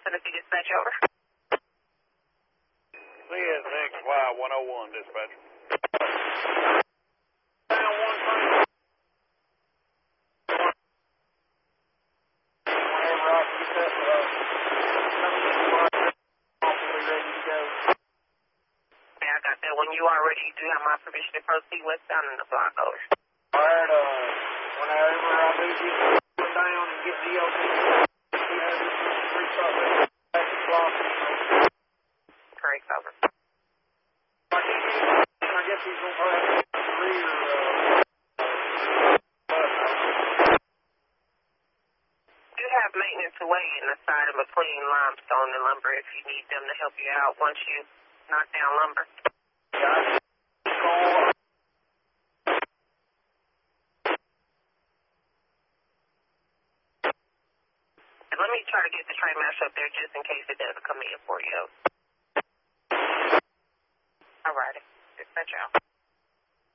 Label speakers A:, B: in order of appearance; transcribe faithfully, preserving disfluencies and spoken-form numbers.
A: Tennessee Dispatch, over.
B: C S X Y one oh one, dispatcher.
C: Down one thing. Whenever I can get that, uh, come in, I'll be ready to go.
A: Yeah, I got that. When you are ready, you do have my permission to proceed westbound in the block, over.
C: All right, uh, whenever I do get down and get the O P, you have this reach up there, back to the block.
A: Correct, over.
C: I guess, I guess he's going to have the rear, uh,
A: You have maintenance away in the side of between limestone and lumber if you need them to help you out once you knock down lumber.
C: guys, call.
A: And let me try to get the train master up there just in case it doesn't come in for you.